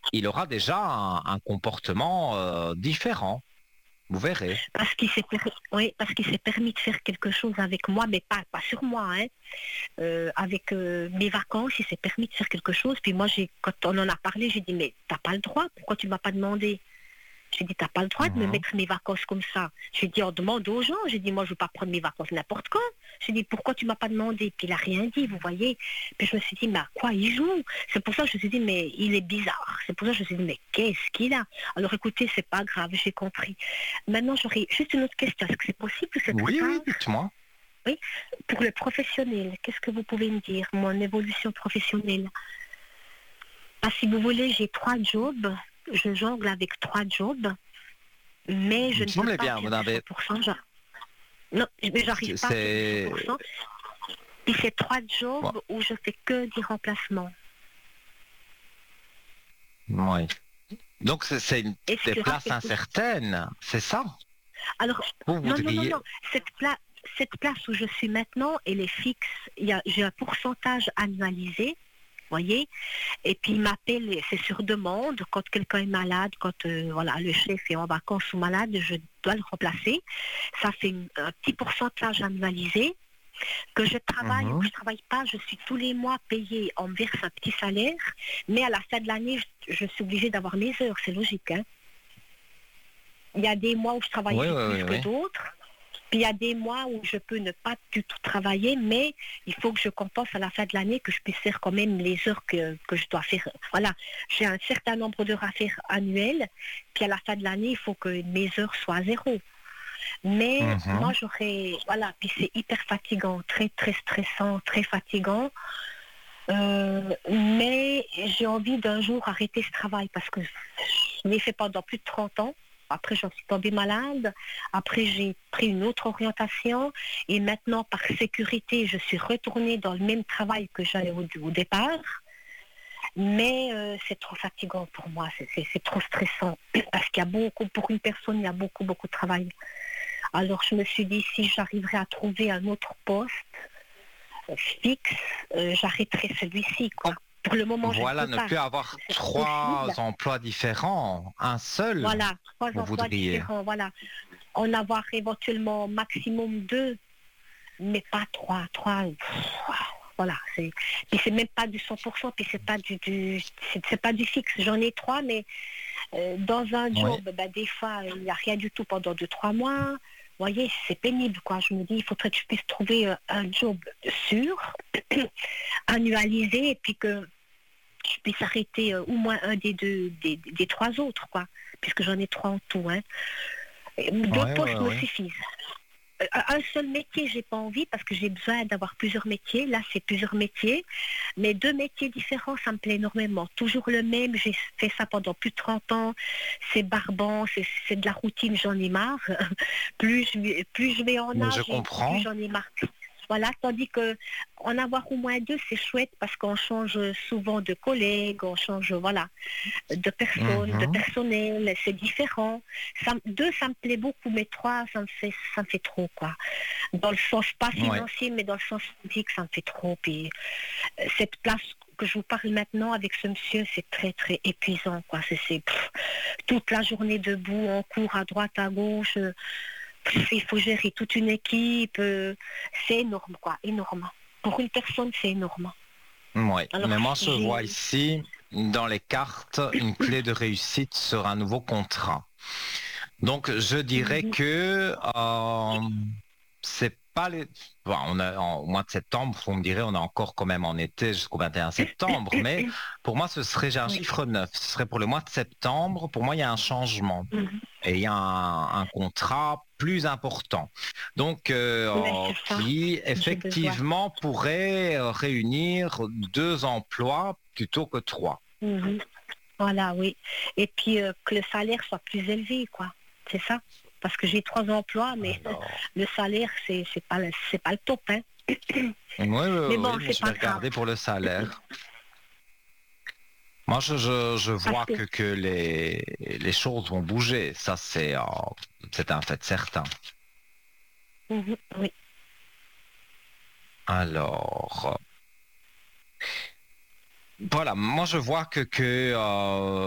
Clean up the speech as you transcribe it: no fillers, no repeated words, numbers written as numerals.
il aura déjà un comportement différent. Vous verrez. Oui, parce qu'il s'est permis de faire quelque chose avec moi, mais pas sur moi, hein. Avec mes vacances, il s'est permis de faire quelque chose. Puis moi, quand on en a parlé, j'ai dit, mais t'as pas le droit, pourquoi tu m'as pas demandé? J'ai dit, t'as pas le droit de me Mhm. mettre mes vacances comme ça. J'ai dit, on demande aux gens. J'ai dit, moi, je veux pas prendre mes vacances n'importe quand. J'ai dit, pourquoi tu m'as pas demandé? Puis il a rien dit, vous voyez. Puis je me suis dit, mais à quoi il joue? C'est pour ça que je me suis dit, mais il est bizarre. C'est pour ça que je me suis dit, mais qu'est-ce qu'il a? Alors écoutez, c'est pas grave, j'ai compris. Maintenant, j'aurais juste une autre question. Est-ce que c'est possible ou c'est trop Oui, oui, tard? dites-moi. Oui. Pour le professionnel, qu'est-ce que vous pouvez me dire, mon évolution professionnelle? Ah, si vous voulez, j'ai 3 jobs. Je jongle avec 3 jobs, mais je Il me ne peux semblait pas bien, faire vous du avez... 100%. Non, mais j'arrive pas à faire du C'est... 100%. Puis c'est trois Ouais, jobs où je fais que des remplacements. oui. Donc, Est-ce des qu'il y aura places quelque chose? incertaines, c'est ça? Alors, Vous non, non, non, voudriez... non. Cette place où je suis maintenant, elle est fixe. J'ai un pourcentage annualisé, voyez. Et puis il m'appelle, c'est sur demande. Quand quelqu'un est malade, quand voilà, le chef est en vacances ou malade, je dois le remplacer. Ça fait un petit pourcentage annualisé. Que je travaille ou que Mhm. je travaille pas, je suis tous les mois payée, on me verse un petit salaire, mais à la fin de l'année, je suis obligée d'avoir mes heures, c'est logique, hein. Il y a des mois où je travaille Oui, oui, plus oui, que oui. d'autres. Puis il y a des mois où je peux ne pas du tout travailler, mais il faut que je compense à la fin de l'année, que je puisse faire quand même les heures que je dois faire. Voilà, j'ai un certain nombre d'heures à faire annuelles, puis à la fin de l'année, il faut que mes heures soient à zéro. Mais moi, Mhm. voilà, puis c'est hyper fatigant, très, très stressant, très fatigant. Mais j'ai envie d'un jour arrêter ce travail parce que je l'ai fait pendant plus de 30 ans. Après, j'en suis tombée malade. Après, j'ai pris une autre orientation. Et maintenant, par sécurité, je suis retournée dans le même travail que j'avais au départ. Mais c'est trop fatigant pour moi. C'est trop stressant. Parce qu'il y a beaucoup, pour une personne, il y a beaucoup, beaucoup de travail. Alors, je me suis dit, si j'arriverais à trouver un autre poste fixe, j'arrêterai celui-ci, quoi. Donc, Pour le moment, je ne voilà, peux ne pas. plus avoir C'est pas possible. 3 emplois différents, un seul, Voilà, trois vous emplois voudriez. différents, voilà. En avoir éventuellement maximum 2, mais pas 3. 3, voilà. Puis c'est même pas du 100%, puis c'est pas c'est pas du fixe. J'en ai 3, mais dans un Oui. job, ben, des fois, il n'y a rien du tout pendant 2, 3 mois. Vous voyez, c'est pénible, quoi. Je me dis, il faudrait que je puisse trouver un job sûr, annualisé, et puis que je puisse arrêter au moins un des 3 autres, quoi. Puisque j'en ai 3 en tout, hein. Deux Oui, oui, postes me oui. suffisent. Un seul métier, j'ai pas envie parce que j'ai besoin d'avoir plusieurs métiers. Là, c'est plusieurs métiers. Mais 2 métiers différents, ça me plaît énormément. Toujours le même, j'ai fait ça pendant plus de 30 ans. C'est barbant, c'est de la routine, j'en ai marre. Plus je vais en Mais je âge et plus comprends. j'en ai marre. Voilà, tandis que en avoir au moins 2, c'est chouette parce qu'on change souvent de collègues, on change, voilà, de personnes, de Mhm. personnel, c'est différent. 2, ça me plaît beaucoup, mais 3, ça me fait trop, quoi. Dans le sens pas Oui. financier, mais dans le sens physique, ça me fait trop. Puis cette place que je vous parle maintenant avec ce monsieur, c'est très très épuisant, quoi. Toute la journée debout, on court à droite, à gauche. Il faut gérer toute une équipe. C'est énorme, quoi, énorme. Pour une personne, c'est énorme. Oui. Alors Mais moi, je vois j'ai. ici, dans les cartes, une clé de réussite sur un nouveau contrat. Donc, je dirais Mhm, que c'est pas les... Bon, au mois de septembre, vous me direz, on est encore quand même en été jusqu'au 21 septembre, mais pour moi, j'ai un oui. chiffre 9. Ce serait pour le mois de septembre. Pour moi, il y a un changement Mhm. et il y a un contrat plus important. Donc, Mais c'est ça, qui j'ai besoin. effectivement pourrait réunir 2 emplois plutôt que 3. Mhm. Voilà, oui. Et puis que le salaire soit plus élevé, quoi. C'est ça. Parce que j'ai 3 emplois, mais Alors, le salaire, c'est pas le top, hein. oui, oui, Mais oui, bon, oui, mais c'est je vais pas grave. regarder pour le salaire. Moi, je Parce vois que, que les choses vont bouger. Ça, c'est un fait certain. mhm, oui. Alors, voilà, moi, je vois que